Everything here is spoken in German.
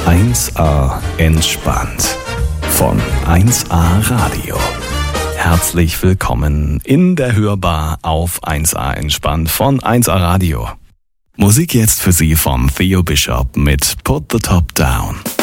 1A entspannt von 1A Radio. Herzlich willkommen in der Hörbar auf 1A entspannt von 1A Radio. Musik jetzt für Sie von Theo Bishop mit Put the Top Down.